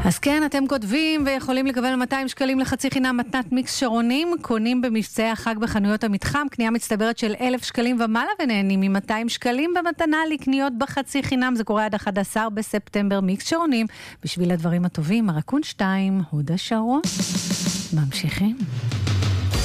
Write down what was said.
אז כן, אתם כותבים ויכולים לקבל 200 שקלים לחצי חינם מתנת מיקס שרונים, קונים במבצעי החג בחנויות המתחם, קנייה מצטברת של 1,000 שקלים ומעלה ונהנים מ200 שקלים במתנה לקניות בחצי חינם. זה קורה עד 11 בספטמבר. מיקס שרונים, בשביל הדברים הטובים, הרקון 2, הוד השרון. ממשיכים.